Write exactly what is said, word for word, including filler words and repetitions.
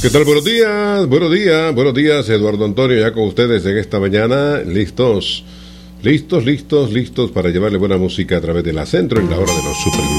¿Qué tal? Buenos días, buenos días, buenos días, Eduardo Antonio, ya con ustedes en esta mañana, listos, listos, listos, listos para llevarle buena música a través de la Centro en la hora de los supergrupos.